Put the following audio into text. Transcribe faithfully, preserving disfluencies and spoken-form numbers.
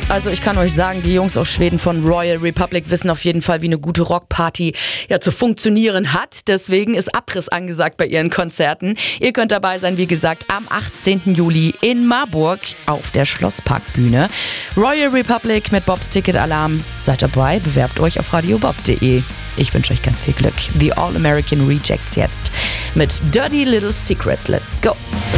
Also ich kann euch sagen, die Jungs aus Schweden von Royal Republic wissen auf jeden Fall, wie eine gute Rockparty ja zu funktionieren hat. Deswegen ist Abriss angesagt bei ihren Konzerten. Ihr könnt dabei sein, wie gesagt, am achtzehnten Juli in Marburg auf der Schlossparkbühne. Royal Republic mit Bobs Ticket Alarm. Seid dabei, bewerbt euch auf radio bob punkt de. Ich wünsche euch ganz viel Glück. The All American Rejects jetzt mit Dirty Little Secret. Let's go!